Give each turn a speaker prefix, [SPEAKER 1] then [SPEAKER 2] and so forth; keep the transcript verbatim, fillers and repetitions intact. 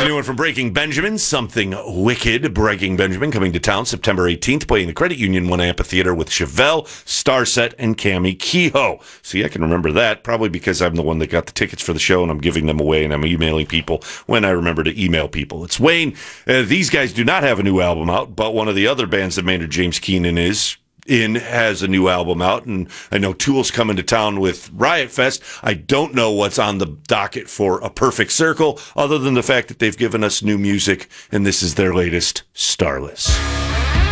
[SPEAKER 1] a new one from Breaking Benjamin, Something Wicked. Breaking Benjamin coming to town September eighteenth, playing the Credit Union One Amphitheater with Chevelle, Starset, and Cami Kehoe. See, I can remember that, probably because I'm the one that got the tickets for the show, and I'm giving them away, and I'm emailing people when I remember to email people. It's Wayne. Uh, these guys do not have a new album out, but one of the other bands that Maynard James Keenan is in has a new album out, and I know Tool's coming to town with Riot Fest. I don't know what's on the docket for A Perfect Circle, other than the fact that they've given us new music, and this is their latest, Starless.